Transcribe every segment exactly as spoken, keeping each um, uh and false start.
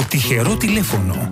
τυχερό τηλέφωνο.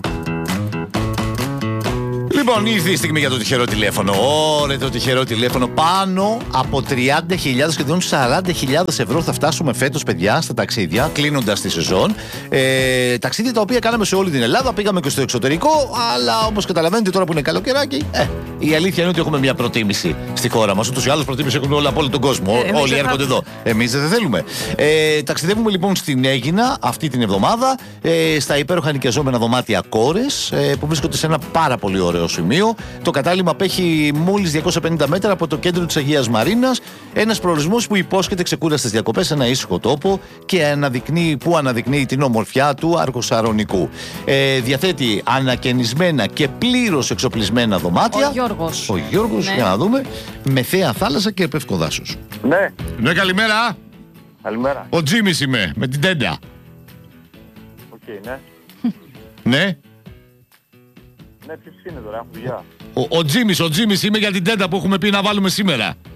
Λοιπόν, ήρθε η στιγμή για το τυχερό τηλέφωνο. Ωραία, το τυχερό τηλέφωνο. Πάνω από τριάντα χιλιάδες, σχεδόν σαράντα χιλιάδες ευρώ θα φτάσουμε φέτος, παιδιά, στα ταξίδια, κλείνοντας τη σεζόν. Ε, ταξίδια τα οποία κάναμε σε όλη την Ελλάδα, πήγαμε και στο εξωτερικό, αλλά όπως καταλαβαίνετε τώρα που είναι καλοκαιράκι, ε, η αλήθεια είναι ότι έχουμε μια προτίμηση στη χώρα μας. Ούτως ή άλλως προτίμηση έχουν όλα από όλο τον κόσμο. Ε, Όλοι έρχονται εδώ. Εμείς δεν θέλουμε. Ε, ταξιδεύουμε λοιπόν στην Αίγινα αυτή την εβδομάδα, ε, στα υπέροχα νοικιαζόμενα δωμάτια Κόρες, ε, που βρίσκονται σε ένα πάρα πολύ ωραίο σημείο. Το κατάλημα απέχει μόλις διακόσια πενήντα μέτρα από το κέντρο της Αγίας Μαρίνας. Ένας προορισμός που υπόσχεται ξεκούραστες διακοπές σε ένα ήσυχο τόπο και αναδεικνύει, που αναδεικνύει την ομορφιά του Αργοσαρονικού. Ε, διαθέτει ανακαινισμένα και πλήρως εξοπλισμένα δωμάτια. Ο Γιώργος. Ο Γιώργος, ναι. Για να δούμε. Με θέα θάλασσα και πεύκο δάσος. Ναι. Ναι, καλημέρα. Καλημέρα. Ο Τζίμις είμαι, με την τέντα. Οκ, okay, ναι. Ναι. Ναι, ποιος είναι τώρα, έχω δουλειά. Ο, ο Τζίμις, ο Τζίμις είμαι για την τέντα που έχουμε πει να βάλουμε σήμερα. Α,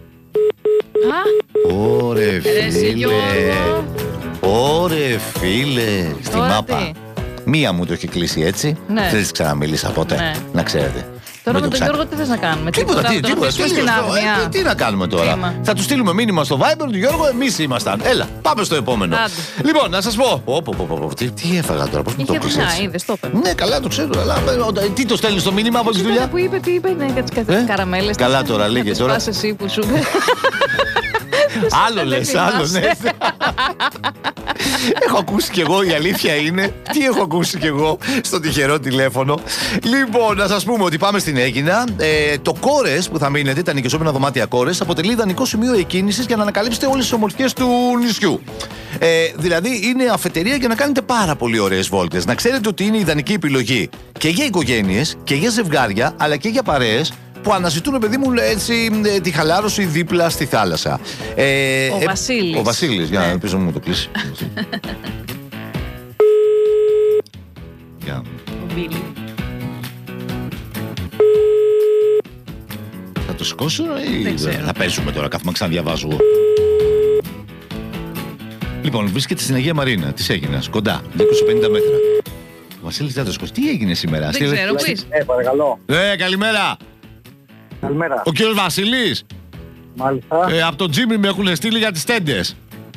Ωρε εσύ, φίλε. Γιώργο. Ωρε φίλε. Στη Τώρα μάπα. τι? Μία μου το έχει κλείσει έτσι. Ναι. Δεν της ξαναμίλησα ποτέ. Ναι. Να ξέρετε. τώρα Με με τον ψάχνει. Γιώργο τι θες να κάνουμε? Τίποτα, τι, τον τίποτα. αφήσουμε στην τελείως, άγνοια. ε, τι να κάνουμε τώρα. Κρίμα. Θα του στείλουμε μήνυμα στο Viber του Γιώργου, εμείς ήμασταν. Έλα, πάμε στο επόμενο. Άντε. Λοιπόν, να σας πω. Πω, πω, πω, πω, πω. Τι, τι έφαγα τώρα, πώς μου το Είχε πεις δουλειά, έτσι. είδες, το είπε. Ναι, καλά, το ξέρω. Αλλά, ε, τι το στέλνει στο μήνυμα από τη δουλειά. Που είπε, τι είπε, ναι, για τις Ε? καραμέλες. Καλά τις- τώρα, να λέγε τις τώρα. πας εσύ που σου είπε. Άλλο λες, θυμάσαι. άλλο ναι. Έχω ακούσει κι εγώ, η αλήθεια είναι. Τι έχω ακούσει κι εγώ στο τυχερό τηλέφωνο. Λοιπόν, να σας πούμε ότι πάμε στην Αίγινα. Ε, το Κόρες που θα μείνετε, τα νοικιαζόμενα δωμάτια Κόρες, αποτελεί ιδανικό σημείο εκκίνησης για να ανακαλύψετε όλες τις ομορφιές του νησιού. Ε, δηλαδή, είναι αφετηρία για να κάνετε πάρα πολύ ωραίες βόλτες. Να ξέρετε ότι είναι ιδανική επιλογή και για οικογένειες και για ζευγάρια, αλλά και για παρέες που αναζητούν, παιδί μου, έτσι, ε, τη χαλάρωση δίπλα στη θάλασσα. Ε, Ο ε, Βασίλης. Ο Βασίλης, για να Ναι. ελπίζω να μου το κλείσει. Για. Ο Μπίλι. Θα το σηκώσω ή Δεν ξέρω. θα πέσουμε τώρα, κάθομαι ξαναδιαβάζω. Λοιπόν, βρίσκεται στην Αγία Μαρίνα, της Αίγινας, κοντά, διακόσια πενήντα μέτρα. Ο Βασίλης δεν θα το σηκώσει. Τι έγινε σήμερα? Δεν Στείλε- ξέρω, πού είσαι. Ε, παρακαλώ. Ε, καλημέρα. Καλημέρα. Ο κύριος Βασίλης. Μάλιστα. Ε, από το Τζίμι με έχουν στείλει για τις τέντες.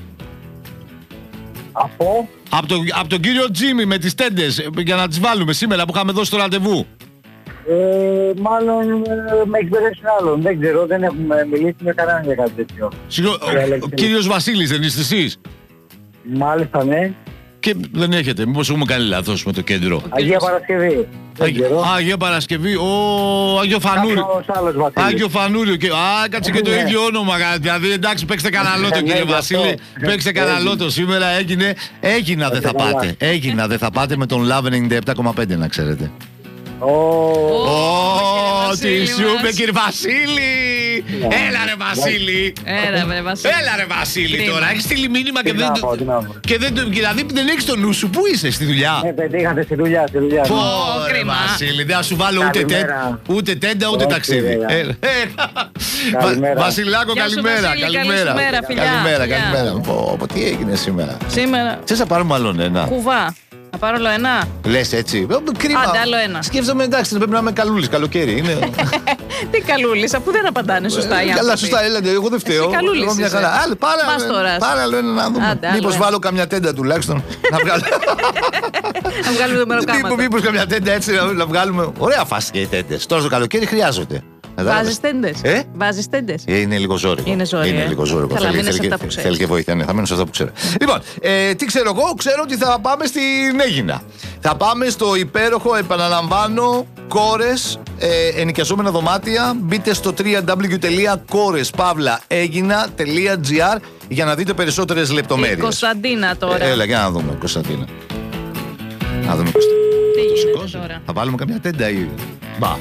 Από. Από, το, από τον κύριο Τζίμι με τις τέντες, ε, για να τις βάλουμε σήμερα που είχαμε δώσει το ραντεβού. Ε, μάλλον ε, με έχει μπερδέψει άλλον. Δεν ξέρω, δεν έχουμε μιλήσει με κανέναν για κάτι τέτοιο. Συγγνώμη, Ε, ο, ο Αλέξη. κύριος Βασίλης δεν είστε εσείς? Μάλιστα, ναι. Και δεν έχετε, μήπως έχουμε κάνει λάθος με το κέντρο. Αγία Παρασκευή. Δεν Αγία, ξέρω. Αγία Παρασκευή, ο Αγιο Φανούριο. Κάποιος άλλος Βασίλης. Άγιο Φανούριο. Και, α, κάτσε και το Ναι. ίδιο όνομα. Δηλαδή, εντάξει, παίξτε κανένα λότο, Ναι, κύριε γι' αυτό. Βασίλη. Παίξτε κανένα Έγινε. λότο. Σήμερα έγινε. Έγινα δεν θα καλά. πάτε. Έγινα δεν θα πάτε με τον Love ενενήντα επτά κόμμα πέντε, να ξέρετε. Ω, Ω, τι Βασίλη σου είπε, μας. κύριε Βασίλη! Έλα ρε Βασίλη! Έλα, βρε Βασίλη. Έλα ρε Βασίλη Κρίμα. τώρα, έχεις στείλει μήνυμα και τι δεν να το... πω, τι να πω. Και δεν το... Δηλαδή δεν έχεις το νου σου, πού είσαι, στη δουλειά? Ναι, πετύχατε στη δουλειά, στη δουλειά. Πω, Ω, ρε κρίμα. Βασίλη, δεν θα σου βάλω ούτε, τέ... Καλημέρα. ούτε τέντα ούτε Όχι, ταξίδι. βέβαια. Έλα. Ε, Καλημέρα. Βα- Βασιλάκο, Γεια σου, καλημέρα. Βασίλη, καλή καλημέρα. σου μέρα, φιλιά, Καλημέρα, φιλιά. καλημέρα. Πω, πω, τι έγινε σήμερα? Σήμερα. Θες να πάρουμε άλλον ένα? Κουβά. Να πάρω όλο ένα. Λες έτσι. Ε, Κρίμα. Άντε, άλλο ένα. Σκέφτομαι, εντάξει, πρέπει να είμαι καλούλης, καλοκαίρι. Είναι... Τι καλούλης, αφού δεν απαντάνε σωστά οι Καλά, άνθρωποι. σωστά, έλατε, εγώ δεν φταίω. Εσύ καλούλης Εγώ μια είσαι. χαρά. Άλλε, πάρε, Πας τώρα. πάρε άλλο ένα να δούμε. Άντε, άλλο Μήπως ένα. βάλω καμιά τέντα τουλάχιστον. να βγάλω. Να βγάλουμε το μεροκάματο. Μήπως καμιά τέντα έτσι να, να βγάλουμε. Ωραία φάση και οι τέντες. Τώρα στο καλοκαίρι χρειάζονται. Βάζεις τέντες. Ε? Βάζεις τέντες. Ε, Είναι λίγο ζώρικο. Είναι ζώρικο, Είναι ε. λίγο ζώρικο. Καλά, Θέλει- μείνε σε θέλει αυτά και- που ξέρεις. Θέλει και βοήθεια. Ναι, θα μείνω σε αυτά που ξέρω. Λοιπόν, ε, τι ξέρω εγώ, ξέρω ότι θα πάμε στην Αίγινα. Θα πάμε στο υπέροχο, επαναλαμβάνω, Κόρες, ε, ενοικιαζόμενα δωμάτια. Μπείτε στο double-u double-u double-u τελεία κόρες παύλα αίγινα τελεία τζι άρ για να δείτε περισσότερες Η λεπτομέρειες. Κωνσταντίνα τώρα. Ε, Έλα, για να δούμε, Κωνσταντίνα. Να δούμε, Κωνσταντίνα. Τι Το γίνεται σηκώσει. τώρα. Θα βάλουμε καμιά τέντα ή. Μπα.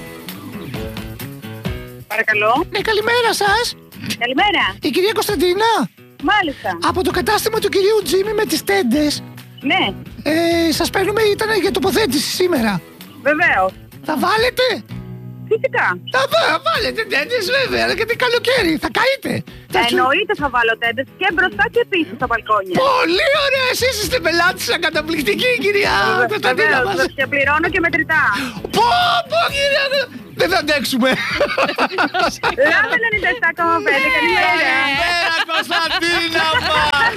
Παρακαλώ. Ναι, καλημέρα σας. Καλημέρα. Η κυρία Κωνσταντίνα. Μάλιστα. Από το κατάστημα του κυρίου Τζίμι με τις τέντες. Ναι, Ε, σας παίρνουμε, ήταν για τοποθέτηση σήμερα. βεβαίως. Θα βάλετε? φυσικά. Θα βά- βάλετε τέντες βέβαια, αλλά και τι καλοκαίρι, θα καείτε. Θα σου- Εννοείται θα βάλω τέντες και μπροστά και πίσω στα μπαλκόνια. Πολύ ωραία, εσείς είστε πελάτησα καταπληκτική κυρία Κωνσταντίνα μας. Βεβαίως, και πληρώνω και μετρητά. Πω, πω κυρία, δεν θα αντέξουμε. Λάβε ενενήντα επτά κόμμα πέντε, καλημέρα. Καλημέρα Κωνσταντίνα μας.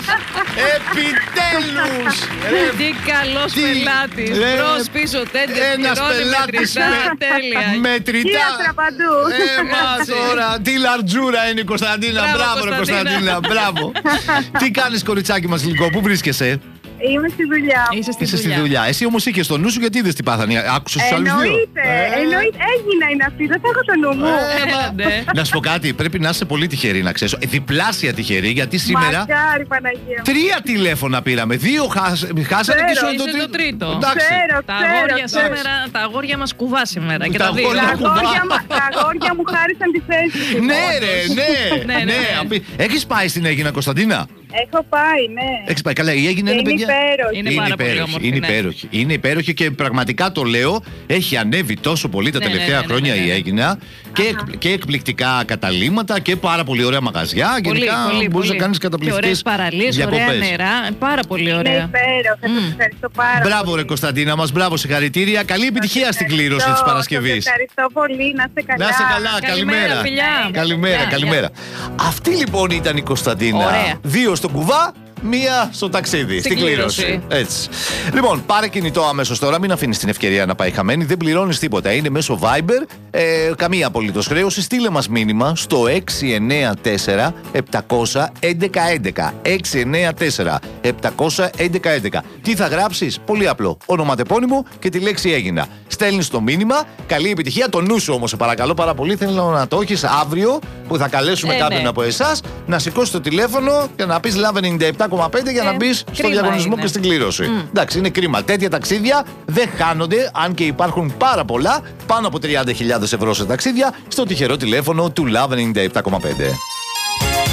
Επιτέλους. Ρε, Τι καλός τι- πελάτης. ρε, Μπρος πίσω τέντες, ένας πληρώνει πελάτης μετρητά. με- Τέλεια. μετρητά. Χίλιαστρα παντού. Ε, μα τώρα, τι λαρτζούρα είναι η Κωνσταντίνα. Μπράβο, Μπράβο, ρε Κωνσταντίνα. Κωνσταντίνα, μπράβο. Τι κάνεις, κοριτσάκι μας γλυκό, πού βρίσκεσαι? Είμαι στη δουλειά μου. Είσαι στη Είσαι στη δουλειά. δουλειά. Εσύ όμως είχες στο νου σου, γιατί είδες τι πάθανε. Άκουσες τους άλλους δύο. Εννοείται, Ε, εννοείται. Έγινα είναι αυτή, δεν θα έχω το νου μου. ε, μα- Έλαντε. Να σου πω κάτι, πρέπει να είσαι πολύ τυχερή να ξέρεις. Ε, Διπλάσια τυχερή, γιατί σήμερα Μακάρι Παναγία μου. τρία τηλέφωνα πήραμε. Δύο χάσ- χάσανε και Ξέρω, σου είσαι το τρίτο. Εντάξει. Ξέρω, Τα ξέρω, αγόρια ξέρω. σήμερα, τα αγόρια μας κουβά σήμερα και Τα τα δύο. αγόρια Τα κουβά. αγόρια μου- τα αγόρια μου χάρισαν τη θέση. μου. Ναι, ρε, ναι. Ναι, ναι, ναι. απει- Έχεις πάει στην Αίγινα, Κωνσταντίνα? Έχω πάει, ναι. Έχεις πάει. Καλά, η Αίγινα Και είναι είναι παιδιά. υπέροχη. Είναι πάρα πολύ υπέροχη, όμορφη, είναι ναι. υπέροχη. Είναι υπέροχη και πραγματικά το λέω, έχει ανέβει τόσο πολύ τα Ναι, ναι, τελευταία ναι, ναι, χρόνια ναι, ναι. η Αίγινα και, εκ- και εκπληκτικά καταλήμματα και πάρα πολύ ωραία μαγαζιά. Πολύ, Γενικά πολύ, μπορείς πολύ. να κάνεις Και ωραίες καταπληκτικές παραλίες, ωραία διακοπές. νερά. Πάρα πολύ Είναι ωραία. υπέροχα. Σας ευχαριστώ πάρα πολύ. Μπράβο, ρε Κωνσταντίνα μας, μπράβο, συγχαρητήρια. Καλή επιτυχία στην κλήρωση της Ευχαριστώ, Παρασκευής. σας ευχαριστώ πολύ. Να είστε καλά. Να είσαι καλά, Καλημέρα, καλημέρα. φιλιά. Καλημέρα, Γεια, καλημέρα. Αυτή λοιπόν ήταν η Κωνσταντίνα. Ωραία. Δύο στον κουβά, μία στο ταξίδι. Στην κλήρωση. κλήρωση. Έτσι. Λοιπόν, πάρε κινητό αμέσως τώρα, μην αφήνεις την ευκαιρία να πάει χαμένη. Δεν πληρώνεις τίποτα. Είναι μέσω Viber, ε, καμία απολύτως χρέωση. Στείλε μας μήνυμα στο έξι εννέα τέσσερα επτακόσια έντεκα έντεκα. έξι εννέα τέσσερα επτακόσια έντεκα έντεκα. Τι θα γράψεις? Πολύ απλό. Ονοματεπώνυμο και τη λέξη έγινα. Στέλνεις το μήνυμα. Καλή επιτυχία. Το νου σου όμως, σε παρακαλώ πάρα πολύ. Θέλω να το έχεις αύριο που θα καλέσουμε Ε, κάποιον ναι. από εσάς να σηκώσει το τηλέφωνο και να πεις Love ενενήντα επτά κόμμα πέντε για να Ε, μπει στο κρίμα διαγωνισμό είναι. και στην κλήρωση. Εντάξει, είναι κρίμα. Τέτοια ταξίδια δεν χάνονται, αν και υπάρχουν πάρα πολλά, πάνω από τριάντα χιλιάδες ευρώ σε ταξίδια, στο τυχερό τηλέφωνο του Love ενενήντα επτά κόμμα πέντε.